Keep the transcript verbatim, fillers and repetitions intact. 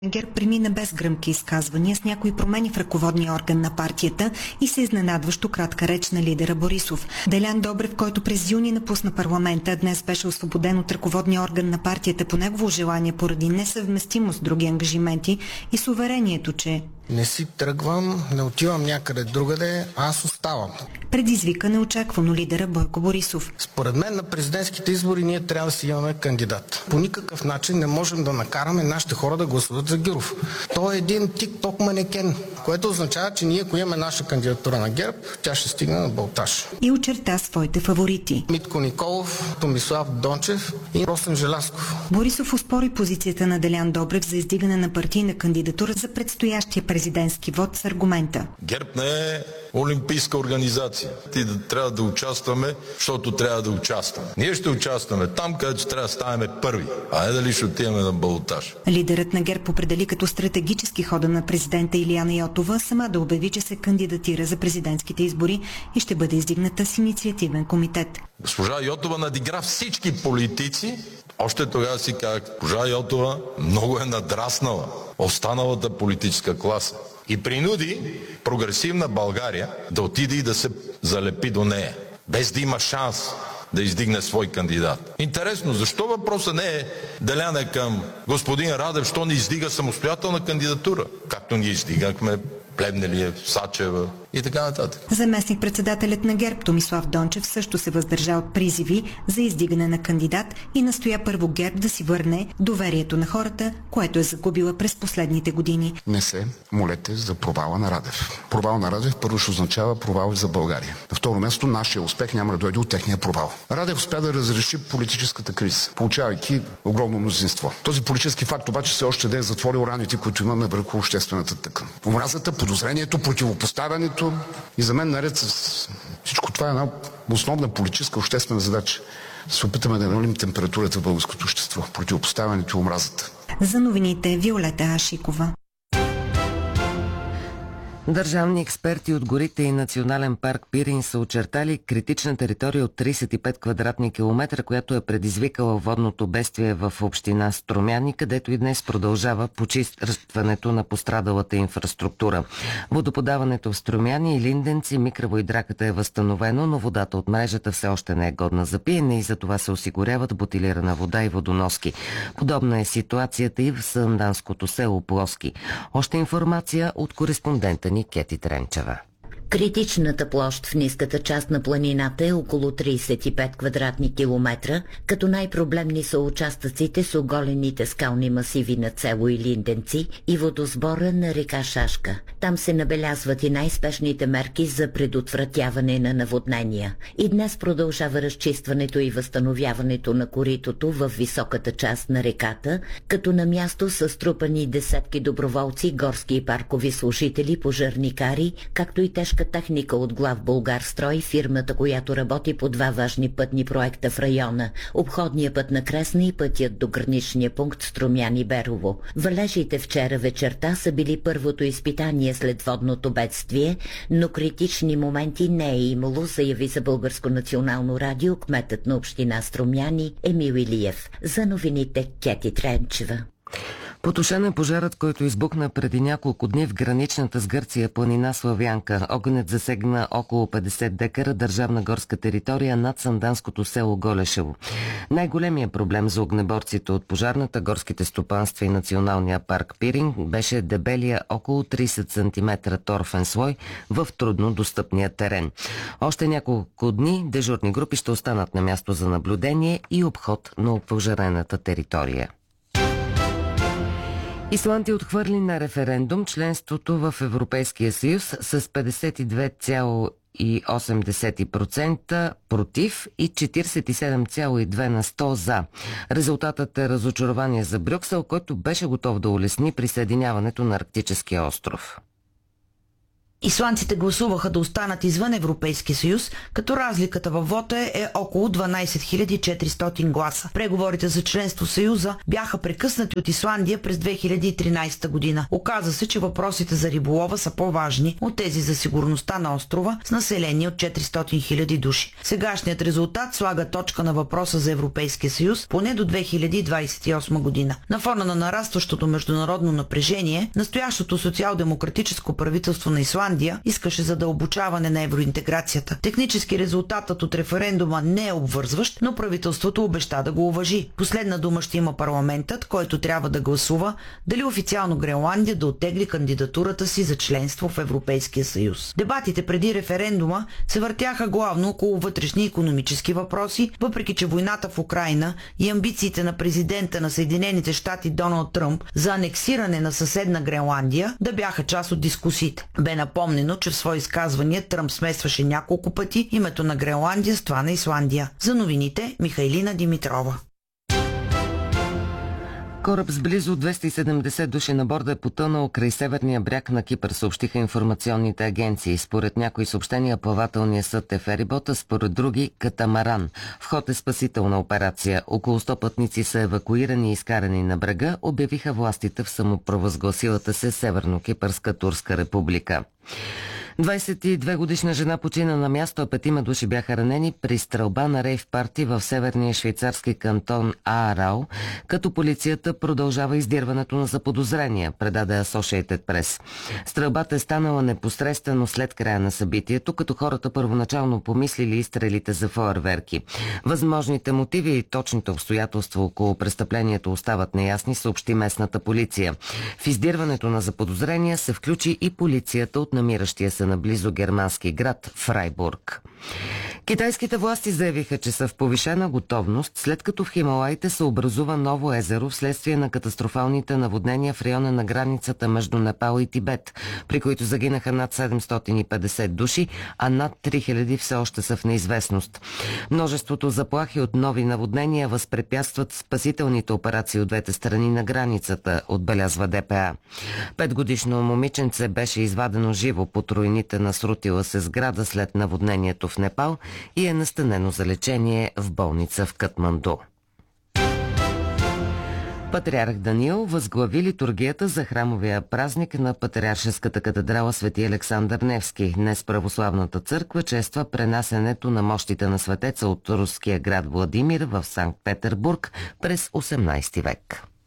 ГЕРБ премина без гръмки изказвания с някои промени в ръководния орган на партията и се изненадващо кратка реч на лидера Борисов. Делян Добрев, който през юни напусна парламента, днес беше освободен от ръководния орган на партията по негово желание поради несъвместимост с други ангажименти и с уверението, че не си тръгвам, не отивам някъде другаде, аз оставам. Предизвика неочаквано лидера Бойко Борисов. Според мен на президентските избори ние трябва да си имаме кандидат. По никакъв начин не можем да накараме нашите хора да гласуват за Гюров. Той е един тик-ток манекен, което означава, че ние, ако имаме наша кандидатура на ГЕРБ, тя ще стигне на болтаж. И очерта своите фаворити. Митко Николов, Томислав Дончев и Росен Желязков. Борисов оспори позицията на Делян Добрев за издигане на партийна кандидатура за предстоящия президентски вод с аргумента. ГЕРБ не е олимпийска организация. Ти да трябва да участваме, защото трябва да участваме. Ние ще участваме там, където трябва да ставаме първи, а не дали ще отиваме на балотаж. Лидерът на ГЕРБ определи като стратегически хода на президента Илияна Йотова сама да обяви, че се кандидатира за президентските избори и ще бъде издигната с инициативен комитет. Госпожа Йотова надигра всички политици. Още тогава си казах, госпожа Йотова много е надраснала останалата политическа класа и принуди прогресивна България да отиде и да се залепи до нея, без да има шанс да издигне свой кандидат. Интересно, защо въпросът не е Деляне към господин Радев, що не издига самостоятелна кандидатура, както ние издигахме Плевнелиев, Сачева и така нататък. Заместник-председателят на ГЕРБ Томислав Дончев също се въздържа от призиви за издигане на кандидат и настоя първо ГЕРБ да си върне доверието на хората, което е загубила през последните години. Не се молете за провала на Радев. Провал на Радев първо ще означава провал за България. На второ място, нашия успех няма да дойде от техния провал. Радев успя да разреши политическата криза, получавайки огромно мнозинство. Този политически факт обаче все още да е затворил раните, които имаме върху обществената тъкан. Омразата, подозрението, противопоставянето и за мен наред с всичко това е една основна политическа обществена задача. Да се опитаме да намалим температурата в българското общество, противопоставянето и омразата. За новините Виолета Ашикова. Държавни експерти от горите и Национален парк Пирин са очертали критична територия от тридесет и пет квадратни километра, която е предизвикала водното бедствие в община Струмяни, където и днес продължава почистването на пострадалата инфраструктура. Водоподаването в Струмяни и Линденци, Микрево и Драката е възстановено, но водата от мрежата все още не е годна за пиене и за това се осигуряват бутилирана вода и водоноски. Подобна е ситуацията и в санданското село Плоски. Още информация от кореспондента ни Кети Тренчева. Критичната площ в ниската част на планината е около тридесет и пет квадратни километра, като най-проблемни са участъците с оголените скални масиви на Цело и Линденци и водосбора на река Шашка. Там се набелязват и най-спешните мерки за предотвратяване на наводнения. И днес продължава разчистването и възстановяването на коритото в високата част на реката, като на място са струпани десетки доброволци, горски и паркови служители, пожарникари, както и тежка техника от Главболгарстрой, фирмата, която работи по два важни пътни проекта в района – обходния път на Кресна и пътят до граничния пункт Струмяни-Берово. Валежите вчера вечерта са били първото изпитание след водното бедствие, но критични моменти не е имало, заяви за Българско национално радио кметът на община Струмяни Емил Илиев. За новините Кети Тренчева. Потушен е пожарът, който избухна преди няколко дни в граничната с Гърция планина Славянка. Огънят засегна около петдесет декара държавна горска територия над санданското село Голешево. Най-големият проблем за огнеборците от пожарната, горските стопанства и Националния парк Пирин беше дебелия около тридесет сантиметра торфен слой в трудно достъпния терен. Още няколко дни дежурни групи ще останат на място за наблюдение и обход на опожарената територия. Исландия отхвърли на референдум членството в Европейския съюз с петдесет и две цяло и осем десети процента против и четиридесет и седем цяло и две на сто за. Резултатът е разочарование за Брюксел, който беше готов да улесни присъединяването на Арктическия остров. Исландците гласуваха да останат извън Европейския съюз, като разликата във вота е около дванадесет хиляди и четиристотин гласа. Преговорите за членство в Съюза бяха прекъснати от Исландия през две хиляди и тринадесета година. Оказа се, че въпросите за риболова са по-важни от тези за сигурността на острова с население от четиристотин хиляди души. Сегашният резултат слага точка на въпроса за Европейския съюз поне до две хиляди двадесет и осма година. На фона на нарастващото международно напрежение, настоящото социал-демократическо правителство на Исландия искаше задълбочаване на евроинтеграцията. Технически резултатът от референдума не е обвързващ, но правителството обеща да го уважи. Последна дума ще има парламентът, който трябва да гласува дали официално Гренландия да оттегли кандидатурата си за членство в Европейския съюз. Дебатите преди референдума се въртяха главно около вътрешни икономически въпроси, въпреки че войната в Украйна и амбициите на президента на Съединените щати Доналд Тръмп за анексиране на съседна Гренландия да бяха част от дискусиите. Бе напомнено, че в свои изказвания Тръмп смесваше няколко пъти името на Гренландия с това на Исландия. За новините Михайлина Димитрова. Кораб с близо двеста и седемдесет души на борда е потънал край северния бряг на Кипър, съобщиха информационните агенции. Според някои съобщения плавателният съд е ферибота, според други катамаран. В ход е спасителна операция. Около сто пътници са евакуирани и изкарани на брега, обявиха властите в самопровъзгласилата се Северно-Кипърска Турска република. двадесет и две годишна жена почина на място, а петима души бяха ранени при стрелба на рейв парти в северния швейцарски кантон Аарау, като полицията продължава издирването на заподозрения, предаде Associated Press. Стрелбата е станала непосредствено след края на събитието, като хората първоначално помислили изстрелите за фойерверки. Възможните мотиви и точните обстоятелства около престъплението остават неясни, съобщи местната полиция. В издирването на заподозрения се включи и полицията от намиращия се наблизо германски град Фрайбург. Китайските власти заявиха, че са в повишена готовност, след като в Хималаите се образува ново езеро вследствие на катастрофалните наводнения в района на границата между Непал и Тибет, при които загинаха над седемстотин и петдесет души, а над три хиляди все още са в неизвестност. Множеството заплахи от нови наводнения възпрепятстват спасителните операции от двете страни на границата, отбелязва ДПА. Петгодишно момиченце беше извадено живо под руините на срутила се сграда след наводнението в Непал и е настанено за лечение в болница в Катманду. Патриарх Даниил възглави литургията за храмовия празник на Патриаршеската катедрала Свети Александър Невски. Днес православната църква чества пренасенето на мощите на светеца от руския град Владимир в Санкт Петербург през осемнадесети век.